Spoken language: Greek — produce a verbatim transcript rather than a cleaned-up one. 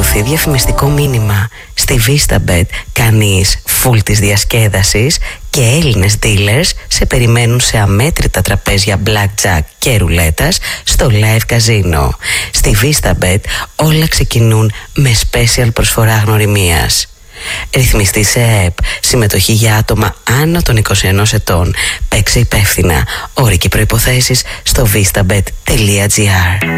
δοθεί διαφημιστικό μήνυμα. Στη VistaBet κάνεις full της διασκέδασης και Έλληνες dealers σε περιμένουν σε αμέτρητα τραπέζια blackjack και ρουλέτας στο live casino. Στη VistaBet όλα ξεκινούν με special προσφορά γνωριμίας. Ρυθμιστή σε ΕΕΠ. Συμμετοχή για άτομα άνω των είκοσι ενός ετών. Παίξε υπεύθυνα. Όροι και προϋποθέσεις στο vistabet τελεία gr.